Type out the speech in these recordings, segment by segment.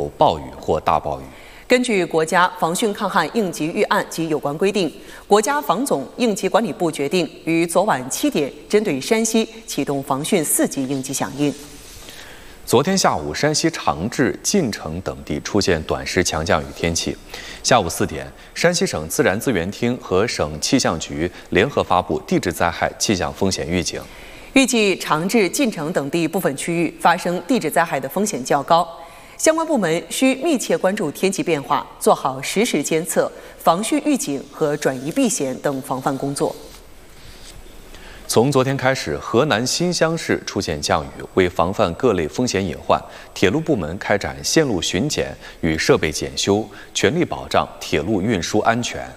有暴雨或大暴雨。 根据国家防汛抗旱应急预案及有关规定，国家防总应急管理部决定于昨晚7点针对山西启动防汛4级应急响应。 昨天下午，山西长治、晋城等地出现短时强降雨天气。下午4点，山西省自然资源厅和省气象局联合发布地质灾害气象风险预警， 预计长治、晋城等地部分区域发生地质灾害的风险较高，相关部门需密切关注天气变化，做好实时监测、防汛预警和转移避险等防范工作。 从昨天开始，河南新乡市出现降雨，为防范各类风险隐患，铁路部门开展线路巡检与设备检修，全力保障铁路运输安全。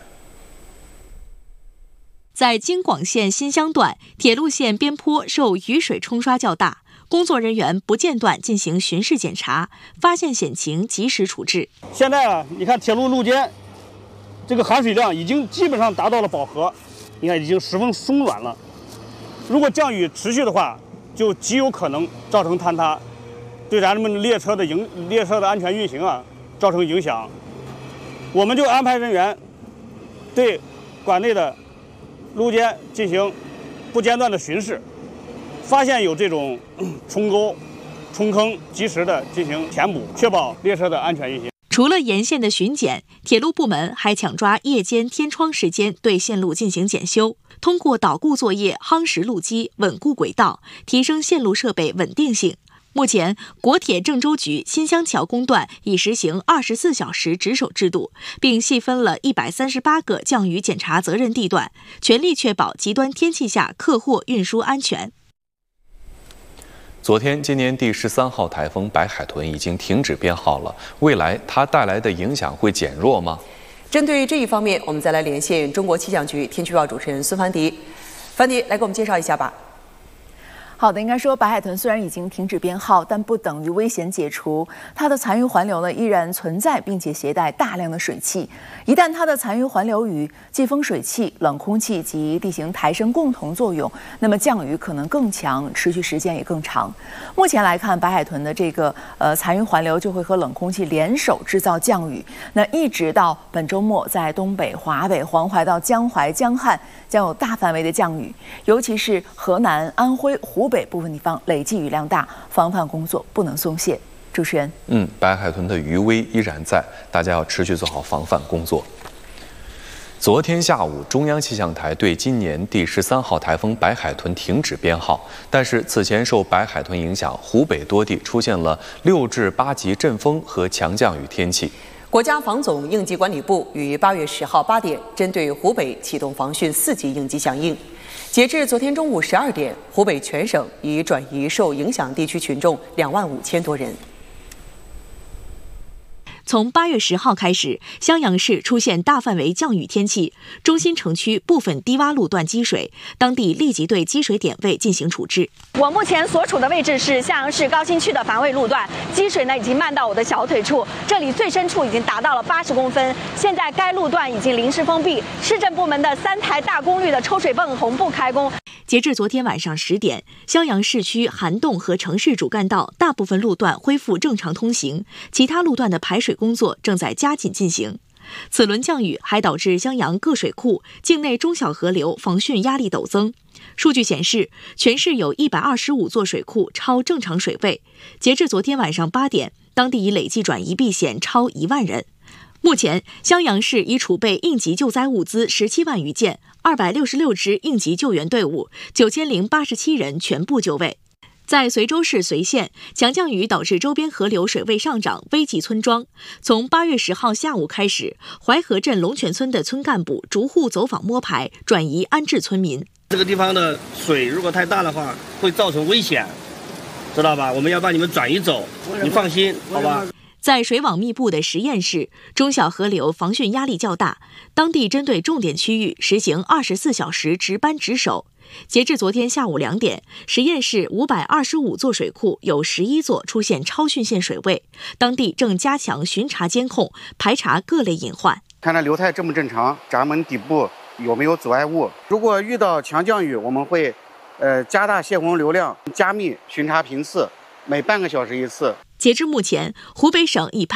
在京广线新乡段，铁路线边坡受雨水冲刷较大，工作人员不间断进行巡视检查，发现险情及时处置。 现在你看铁路路肩这个含水量已经基本上达到了饱和，你看已经十分松软了。如果降雨持续的话，就极有可能造成坍塌，对咱们列车的安全运行造成影响。我们就安排人员对管内的路肩进行不间断的巡视，发现有这种冲沟、冲坑，及时的进行填补，确保列车的安全运行。 除了沿线的巡检，铁路部门还抢抓夜间天窗时间对线路进行检修，通过捣固作业夯实路基、稳固轨道，提升线路设备稳定性。目前，国铁郑州局新乡桥工段已实行24小时值守制度，并细分了138个降雨检查责任地段，全力确保极端天气下客货运输安全。 昨天，今年第13号台风白海豚已经停止编号了，未来它带来的影响会减弱吗？ 针对这一方面，我们再来连线中国气象局天气预报主持人孙凡迪。凡迪，来给我们介绍一下吧。 好的，应该说白海豚虽然已经停止编号，但不等于危险解除。它的残余环流呢依然存在，并且携带大量的水汽。一旦它的残余环流与季风水汽、冷空气及地形抬升共同作用，那么降雨可能更强，持续时间也更长。目前来看，白海豚的这个残余环流就会和冷空气联手制造降雨。那一直到本周末，在东北、华北、黄淮到江淮、江汉将有大范围的降雨，尤其是河南、安徽、湖北部分地方累计雨量大，防范工作不能松懈。主持人， 白海豚的余威依然在，大家要持续做好防范工作。昨天下午，中央气象台对今年第13号台风白海豚停止编号，但是此前受白海豚影响，湖北多地出现了6至8级阵风和强降雨天气。 国家防总应急管理部于8月10号8点针对湖北启动防汛4级应急响应。截至昨天中午12点，湖北全省已转移受影响地区群众25000多人。 从8月10号开始，襄阳市出现大范围降雨天气，中心城区部分低洼路段积水，当地立即对积水点位进行处置。 我目前所处的位置是襄阳市高新区的防卫路段，积水呢已经漫到我的小腿处，这里最深处已经达到了80公分。现在该路段已经临时封闭，市政部门的3台大功率的抽水泵同步开工。 截至昨天晚上10点，襄阳市区涵洞和城市主干道大部分路段恢复正常通行，其他路段的排水工作正在加紧进行。此轮降雨还导致襄阳各水库境内中小河流防汛压力陡增。数据显示，全市有125座水库超正常水位。截至昨天晚上8点，当地已累计转移避险超1万人。目前，襄阳市已储备应急救灾物资17万余件，266支应急救援队伍，9087人全部就位。在随州市随县，强降雨导致周边河流水位上涨，危及村庄。从8月10号下午开始，淮河镇龙泉村的村干部逐户走访摸排，转移安置村民。 这个地方的水如果太大的话，会造成危险，知道吧？我们要把你们转移走，你放心，好吧？ 在水网密布的十堰市，中小河流防汛压力较大，当地针对重点区域实行24小时值班值守。截至昨天下午2点，十堰市525座水库有11座出现超汛线水位，当地正加强巡查监控，排查各类隐患。 看它流态正不正常，闸门底部有没有阻碍物。如果遇到强降雨，我们会加大泄洪流量，加密巡查频次，每半个小时一次。 截至目前，湖北省已派